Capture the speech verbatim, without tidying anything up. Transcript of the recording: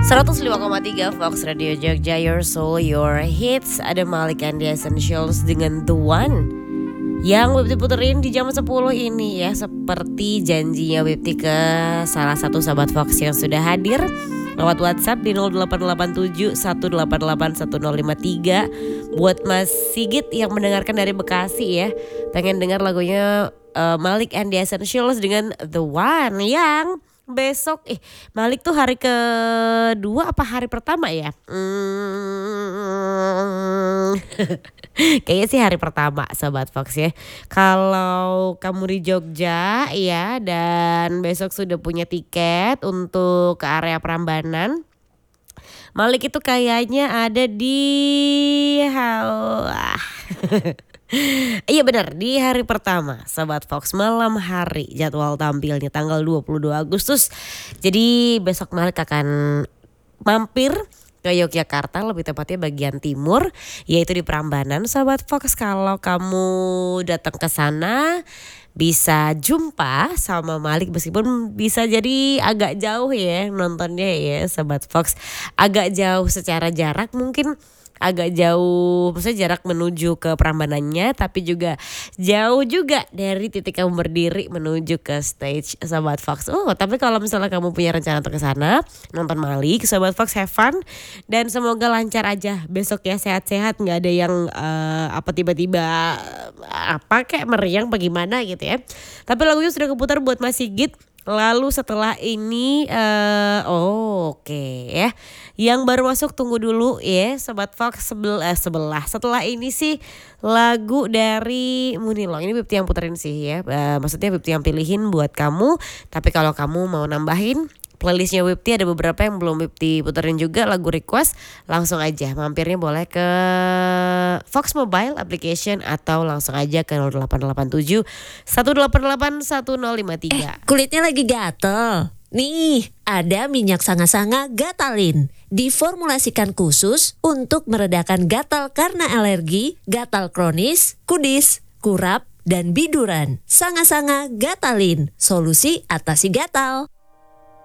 seratus lima koma tiga Fox Radio Jogja, your soul, your hits. Ada Malik and the Essentials dengan The One yang Wipti puterin di jam sepuluh ini ya. Seperti janjinya Wipti ke salah satu sahabat Fox yang sudah hadir lewat WhatsApp di nol delapan delapan tujuh satu delapan delapan satu nol lima tiga. Buat Mas Sigit yang mendengarkan dari Bekasi ya, pengen dengar lagunya uh, Malik and the Essentials dengan The One yang besok. Eh Malik tuh hari kedua apa hari pertama ya? Hmm. Kayaknya sih hari pertama Sobat Fox ya. Kalau kamu di Jogja ya dan besok sudah punya tiket untuk ke area Prambanan, Malik itu kayaknya ada di hal iya benar, di hari pertama Sobat Fox, malam hari jadwal tampilnya tanggal dua puluh dua Agustus. Jadi besok Malik akan mampir ke Yogyakarta, lebih tepatnya bagian timur, yaitu di Prambanan. Sobat Fox, kalau kamu datang ke sana bisa jumpa sama Malik, meskipun bisa jadi agak jauh ya nontonnya ya Sobat Fox. Agak jauh secara jarak, mungkin agak jauh, maksudnya jarak menuju ke Prambanannya, tapi juga jauh juga dari titik kamu berdiri menuju ke stage Sobat Fox. Oh, tapi kalau misalnya kamu punya rencana untuk ke sana nonton Malik, Sobat Fox, have fun dan semoga lancar aja besok ya, sehat-sehat, nggak ada yang uh, apa tiba-tiba apa kayak meriang bagaimana gitu ya. Tapi lagunya sudah keputar buat Mas Sigit. Lalu setelah ini uh, oh, oke okay, ya. Yang baru masuk tunggu dulu ya Sobat Fox, sebel, eh, sebelah. Setelah ini sih lagu dari Munilo. Ini Bipti yang puterin sih ya. Uh, maksudnya Bipti yang pilihin buat kamu. Tapi kalau kamu mau nambahin playlistnya Wipti, ada beberapa yang belum Wipti puterin juga lagu request, langsung aja mampirnya boleh ke Fox Mobile application atau langsung aja ke nol delapan delapan tujuh satu delapan delapan satu nol lima tiga. Eh, kulitnya lagi gatel. Nih, ada minyak sanga-sanga Gatalin. Diformulasikan khusus untuk meredakan gatal karena alergi, gatal kronis, kudis, kurap, dan biduran. Sanga-sanga Gatalin, solusi atasi gatal.